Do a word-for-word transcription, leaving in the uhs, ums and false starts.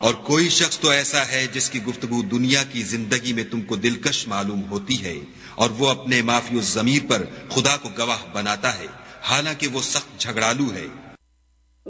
और कोई शख्स तो ऐसा है जिसकी गुफ्तगू दुनिया की जिंदगी में तुमको दिलकश मालूम होती है और वो अपने माफियो जमीर पर खुदा को गवाह बनाता है, हालांकि वो सख्त झगड़ालू है।